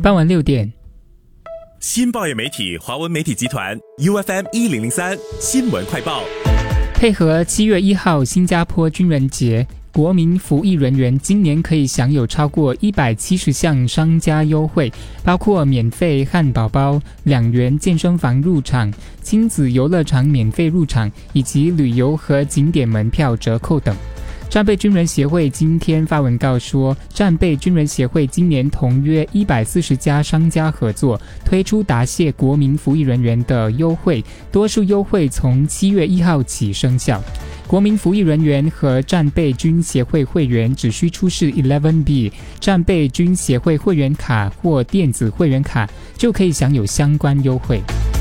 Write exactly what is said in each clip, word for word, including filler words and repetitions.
傍晚六点， 新报业媒体华文媒体集团 U F M 一零零三新闻快报， 配合七月一号新加坡军人节，国民服役人员今年可以享有超过一百七十项商家优惠，包括免费汉堡包、两元健身房入场、亲子游乐场免费入场，以及旅游和景点门票折扣等。战备军人协会今天发文告说，战备军人协会今年同约一百四十家商家合作，推出答谢国民服役人员的优惠，多数优惠从七月一号起生效。国民服役人员和战备军协会会员只需出示 十一 B 战备军协会会员卡或电子会员卡，就可以享有相关优惠。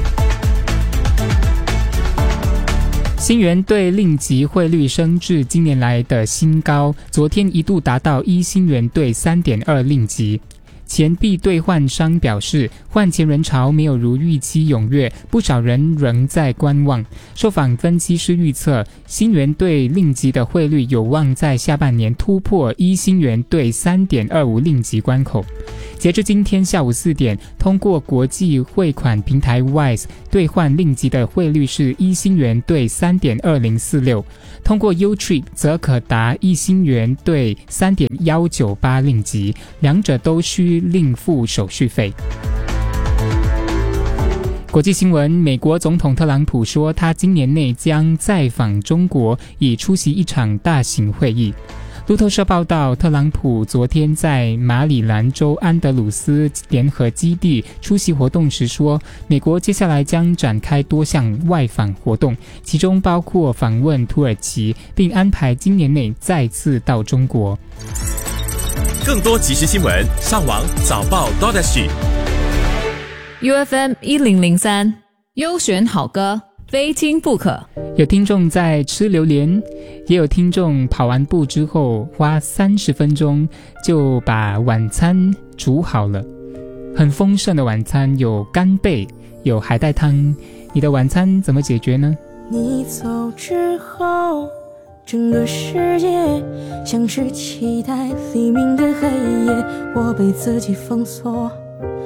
新元兑令吉汇率升至今年来的新高，昨天一度达到一新元兑 三点二 令吉。钱币兑换商表示，换钱人潮没有如预期踊跃，不少人仍在观望。受访分析师预测，新元兑令吉的汇率有望在下半年突破一新元兑 三点二五 令吉关口。截至今天下午四点，通过国际汇款平台 Wise 兑换令吉的汇率是一新元兑 三点二零四六，通过 Utrip 则可达一新元兑 三点一九八 令吉，两者都需另付手续费。国际新闻，美国总统特朗普说，他今年内将再访中国，以出席一场大型会议。路透社报道，特朗普昨天在马里兰州安德鲁斯联合基地出席活动时说，美国接下来将展开多项外访活动，其中包括访问土耳其，并安排今年内再次到中国。 更多即时新闻，上网早报 .sg U F M 一零零三优选好歌，非听不可。 有听众在吃榴莲，也有听众跑完步之后花三十分钟就把晚餐煮好了，很丰盛的晚餐，有干贝，有海带汤。你的晚餐怎么解决呢？ 你走之后，整个世界像是期待黎明的黑夜，我被自己封锁。